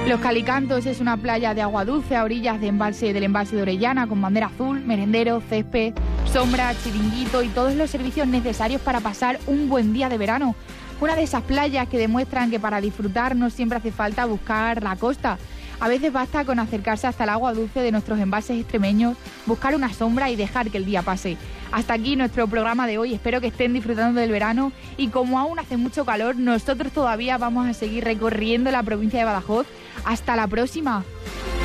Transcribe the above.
Los Calicantos es una playa de agua dulce a orillas del embalse de Orellana, con bandera azul, merendero, césped, sombra, chiringuito y todos los servicios necesarios para pasar un buen día de verano. Una de esas playas que demuestran que para disfrutar no siempre hace falta buscar la costa. A veces basta con acercarse hasta el agua dulce de nuestros embalses extremeños, buscar una sombra y dejar que el día pase. Hasta aquí nuestro programa de hoy. Espero que estén disfrutando del verano y como aún hace mucho calor, nosotros todavía vamos a seguir recorriendo la provincia de Badajoz. ¡Hasta la próxima!